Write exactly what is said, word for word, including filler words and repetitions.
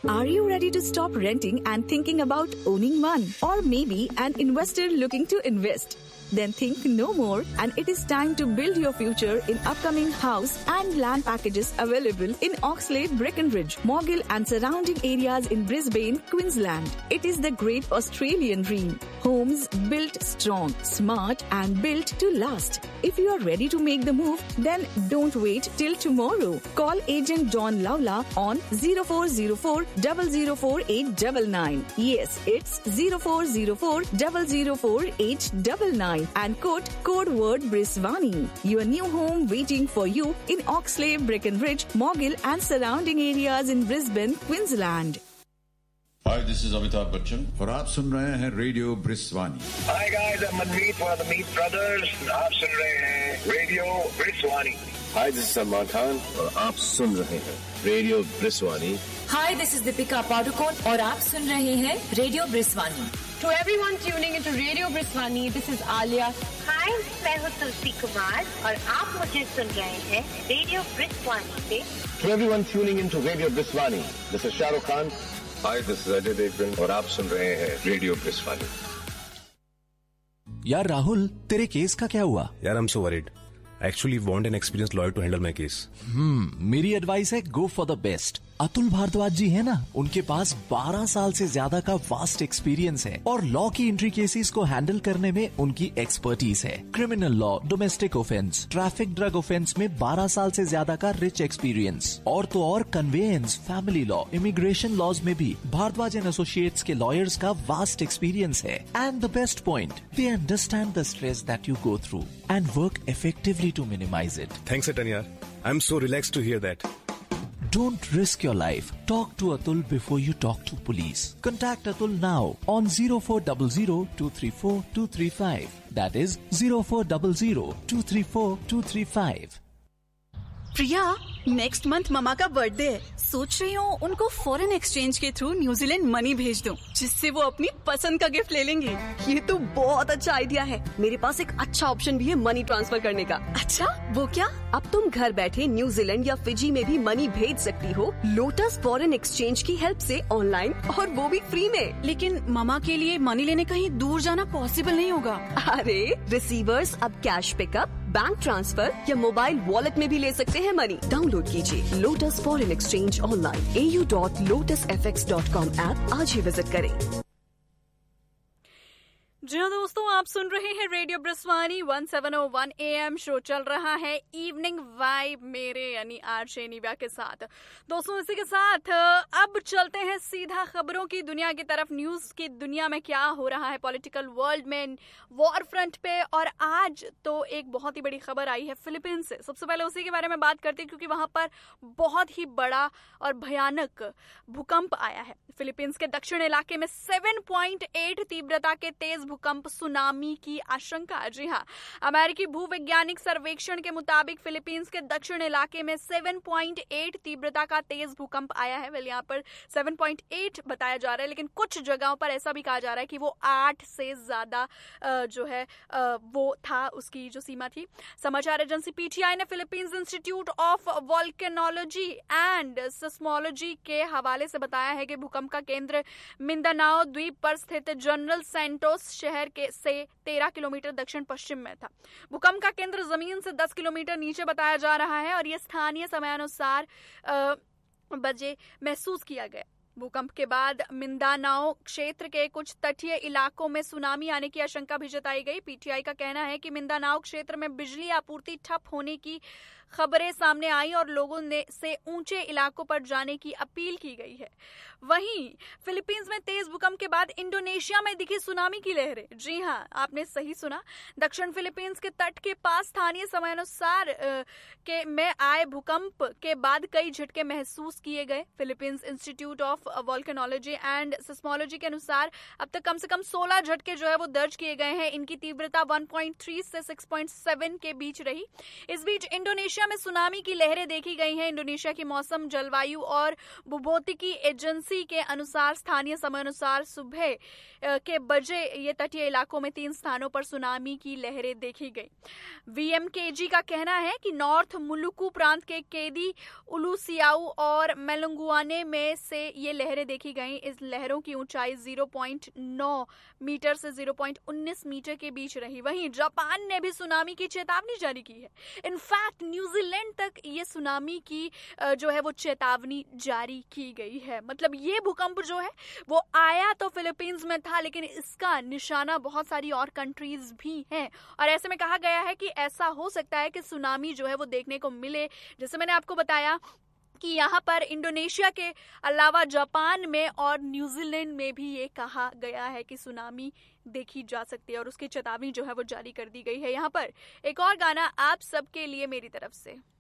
Are you ready to stop renting and thinking about owning one? Or maybe an investor looking to invest? Then think no more, and it is time to build your future in upcoming house and land packages available in Oxlade, Breckenridge, Morgill and surrounding areas in Brisbane, Queensland. It is the great Australian dream. Homes built strong, smart and built to last. If you are ready to make the move, then don't wait till tomorrow. Call agent John Lawla on zero four zero four, zero zero four eight nine nine. Yes, it's zero four zero four, zero zero four eight nine nine. And quote code word Briswani. Your new home waiting for you in Oxlade, Breckenridge, Morgill and surrounding areas in Brisbane, Queensland. Hi, this is Amitabh Bachchan. और आप सुन रहे हैं radio ब्रिस्वानी. Hi guys, I'm Manmeet one of the Meet Brothers. आप सुन रहे हैं radio ब्रिस्वानी. Hi, this is Salman Khan और आप सुन रहे हैं radio ब्रिस्वानी. Hi, this is Deepika Padukone और आप सुन रहे हैं radio ब्रिस्वानी. To everyone tuning into Radio Briswani, this is Alia. Hi, मैं हूँ तुलसी कुमार और आप मुझे सुन रहे हैं रेडियो ब्रिस्वानी पे. To everyone tuning into Radio Briswani, this is Shah Rukh Khan. Hi, this is Ajay Devgan और आप सुन रहे हैं रेडियो ब्रिस्वानी. यार राहुल, तेरे केस का क्या हुआ? यार I'm so worried. I actually want an experienced lawyer to handle my case. हम्म, मेरी एडवाइस है go for the best. Atul Bhardwaj जी है ना, उनके पास बारह साल से ज्यादा का वास्ट एक्सपीरियंस है और लॉ की एंट्री केसेस को हैंडल करने में उनकी एक्सपर्टीज है. Criminal law, domestic offence, traffic, drug offence में बारह साल से ज्यादा का रिच एक्सपीरियंस. और तो और conveyance, family law, immigration laws में भी भारद्वाज एंड एसोसिएट्स के लॉयर्स का वास्ट एक्सपीरियंस है. And the best point, they understand the stress that you go through and work effectively to minimize it. Thanks, Atanya. I'm so relaxed to hear that. Don't risk your life. Talk to Atul before you talk to police. Contact Atul now on zero four zero zero two three four two three five. That is zero four zero zero two three four two three five. Priya, next month mama का birthday है. सोच रही हूँ उनको foreign exchange के through New Zealand money भेज दूँ, जिससे वो अपनी पसंद का गिफ्ट ले लेंगी. ये तो बहुत अच्छा आइडिया है. मेरे पास एक अच्छा ऑप्शन भी है मनी ट्रांसफर करने का. अच्छा, वो क्या? अब तुम घर बैठे न्यूजीलैंड या फिजी में भी मनी भेज सकती हो लोटस फॉरेन एक्सचेंज की हेल्प से ऑनलाइन, और वो भी फ्री में. लेकिन ममा के लिए मनी लेने कहीं दूर जाना पॉसिबल नहीं होगा. अरे रिसीवर्स अब कैश पिकअप, बैंक ट्रांसफर या मोबाइल वॉलेट में भी ले सकते हैं मनी. डाउनलोड कीजिए लोटस फॉरेन एक्सचेंज ऑनलाइन ए U dot lotus F x dot com app आज ही विजिट करें. जी हाँ दोस्तों, आप सुन रहे हैं radio ब्रिस्वानी one seven O one A M. Show चल रहा है इवनिंग वाइब मेरे यानी आरजे निव्या के साथ. दोस्तों इसी के साथ अब चलते हैं सीधा खबरों की दुनिया की तरफ. न्यूज की दुनिया में क्या हो रहा है पॉलिटिकल वर्ल्ड में, वॉर फ्रंट पे. और आज तो एक बहुत ही बड़ी खबर आई है फिलीपींस से. सबसे पहले उसी के बारे में बात करते हैं क्योंकि वहां पर बहुत ही बड़ा और भयानक भूकंप आया है. फिलीपींस के दक्षिण इलाके में सात पॉइंट आठ तीव्रता के तेज भूकंप, सुनामी की आशंका. जी हाँ, अमेरिकी भूवैज्ञानिक सर्वेक्षण के मुताबिक फिलीपींस के दक्षिण इलाके में सात पॉइंट आठ तीव्रता का तेज भूकंप आया है. वेल यहाँ पर सात पॉइंट आठ बताया जा रहा है, लेकिन कुछ जगहों पर ऐसा भी कहा जा रहा है कि वो आठ से ज्यादा जो है वो था, उसकी जो सीमा थी. समाचार एजेंसी पीटीआई ने Philippines institute of volcanology and seismology के हवाले से बताया है कि भूकंप का केंद्र मिंदानाओ द्वीप पर स्थित जनरल सैंटोस शहर के से तेरह किलोमीटर दक्षिण पश्चिम में था. भूकंप का केंद्र जमीन से दस किलोमीटर नीचे बताया जा रहा है और यह स्थानीय समयानुसार बजे महसूस किया गया. भूकंप के बाद मिंदानाओ क्षेत्र के कुछ तटीय इलाकों में सुनामी आने की आशंका भी जताई गई. पीटीआई का कहना है कि मिंदानाओ क्षेत्र में बिजली आपूर्ति ठप होने की खबरें सामने आई और लोगों ने से ऊंचे इलाकों पर जाने की अपील की गई है. वहीं फिलीपींस में तेज भूकंप के बाद इंडोनेशिया में दिखी सुनामी की लहरें. जी हां, आपने सही सुना. दक्षिण फिलीपींस के तट के पास स्थानीय समयानुसार के में आए भूकंप के बाद कई झटके महसूस किए गए. Philippines institute of volcanology and seismology के अनुसार अब तक कम से कम सोलह झटके जो है वो दर्ज किए गए हैं. इनकी तीव्रता एक पॉइंट तीन से छह पॉइंट सात के बीच रही. इस बीच इंडोनेशिया में सुनामी की लहरें देखी गई हैं. इंडोनेशिया की मौसम, जलवायु और भूभौतिकी एजेंसी के अनुसार स्थानीय समयानुसार सुबह के बजे ये तटीय इलाकों में तीन स्थानों पर सुनामी की लहरें देखी गई. वीएमकेजी का कहना है कि नॉर्थ मुलुकु प्रांत के केदी, उलुसियाऊ और मेलंगुआने में से ये लहरें देखी गई। इस लहरों की ऊंचाई ज़ीरो पॉइंट नौ मीटर से ज़ीरो पॉइंट उन्नीस मीटर के बीच रही। वहीं जापान ने भी सुनामी की चेतावनी जारी की है। इनफैक्ट न्यूजीलैंड तक ये सुनामी की जो है वो चेतावनी जारी की गई है। मतलब ये भूकंप जो है वो आया तो फिलीपींस में था, लेकिन इसका निशाना बहुत सारी और कंट्रीज भी हैं। और ऐसे में कहा गया है कि ऐसा हो सकता है कि सुनामी जो है वो देखने को मिले। जैसे मैंने आपको बताया कि यहाँ पर इंडोनेशिया के अलावा जापान में और न्यूजीलैंड में भी ये कहा गया है कि सुनामी देखी जा सकती है और उसकी चेतावनी जो है वो जारी कर दी गई है। यहाँ पर एक और गाना आप सबके लिए मेरी तरफ से।